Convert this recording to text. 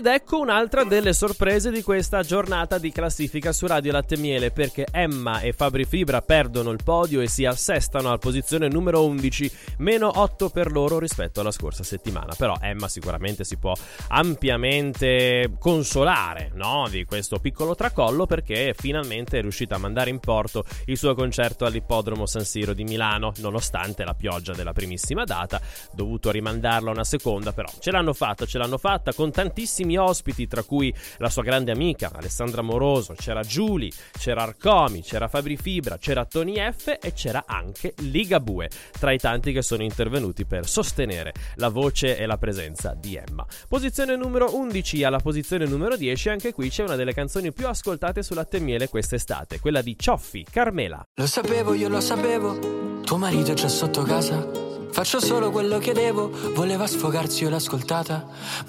Ed ecco un'altra delle sorprese di questa giornata di classifica su Radio Latte e Miele, perché Emma e Fabri Fibra perdono il podio e si assestano alla posizione numero 11, meno 8 per loro rispetto alla scorsa settimana. Però Emma sicuramente si può ampiamente consolare, no, di questo piccolo tracollo, perché finalmente è riuscita a mandare in porto il suo concerto all'Ippodromo San Siro di Milano, nonostante la pioggia della primissima data, dovuto rimandarla una seconda, però ce l'hanno fatta con tantissimi ospiti, tra cui la sua grande amica Alessandra Moroso, c'era Giulia, c'era Arcomi, c'era Fabri Fibra, c'era Tony F e c'era anche Ligabue, tra i tanti che sono intervenuti per sostenere la voce e la presenza di Emma. Posizione numero 11. Alla posizione numero 10 anche qui c'è una delle canzoni più ascoltate su Latte e Miele quest'estate, quella di Cioffi, Carmela. Lo sapevo, io lo sapevo, tuo marito è già sotto casa. Faccio solo quello che devo, voleva sfogarsi, io l'ho ascoltata,